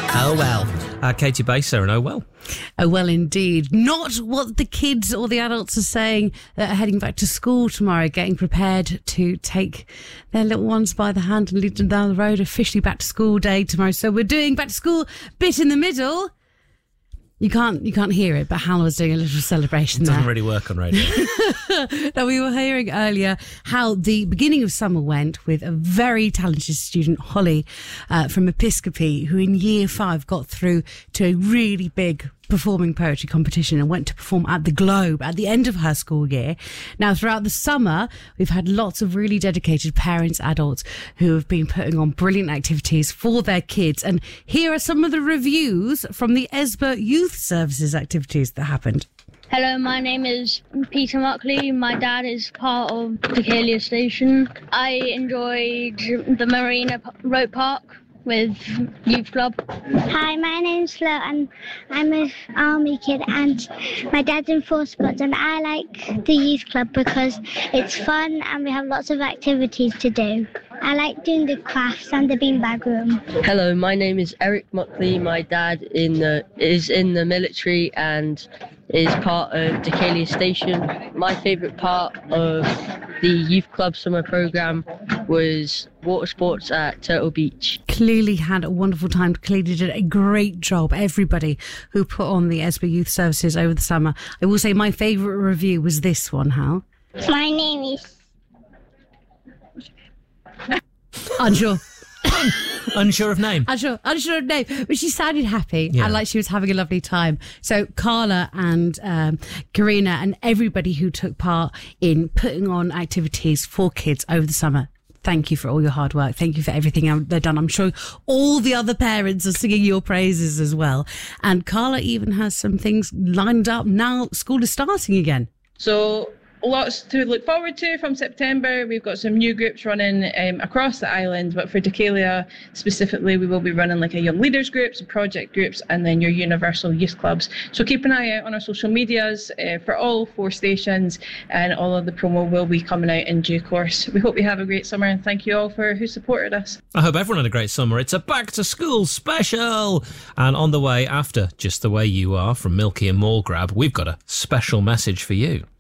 Oh well. Katie Baser and oh well. Oh well indeed. Not what the kids or the adults are saying that are heading back to school tomorrow, getting prepared to take their little ones by the hand and lead them down the road. Officially back to school day tomorrow. So we're doing back to school bit in the middle. You can't hear it, but Hal was doing a little celebration there. Doesn't really work on radio. Now, we were hearing earlier how the beginning of summer went with a very talented student, Holly, from Episcopi, who in year 5 got through to a really big performing poetry competition and went to perform at the Globe at the end of her school year. Now, throughout the summer, we've had lots of really dedicated parents, adults who have been putting on brilliant activities for their kids. And here are some of the reviews from the Esbert Youth Services activities that happened. Hello, my name is Peter Muckley. My dad is part of Decalia Station. I enjoyed the Marina Road Park with Youth Club. Hi, my name's Flo and I'm an army kid and my dad's in Force Squad and I like the Youth Club because it's fun and we have lots of activities to do. I like doing the crafts and the beanbag room. Hello, my name is Eric Muckley. My dad is in the military and is part of Decalia Station. My favourite part of the Youth Club summer programme was water sports at Turtle Beach. Clearly had a wonderful time. Clearly did a great job. Everybody who put on the Esbert Youth Services over the summer. I will say my favourite review was this one, Hal. My name is... Unsure. Unsure of name. Unsure of name. But she sounded happy and like she was having a lovely time. So Carla and Karina and everybody who took part in putting on activities for kids over the summer, thank you for all your hard work. Thank you for everything they've done. I'm sure all the other parents are singing your praises as well. And Carla even has some things lined up now. School is starting again. So lots to look forward to from September. We've got some new groups running across the island, but for Decalia specifically, we will be running like a young leaders groups, project groups, and then your universal youth clubs. So keep an eye out on our social medias for all 4 stations, and all of the promo will be coming out in due course. We hope you have a great summer, and thank you all for who supported us. I hope everyone had a great summer. It's a back to school special. And on the way after Just the Way You Are from Milky and Mall Grab, we've got a special message for you.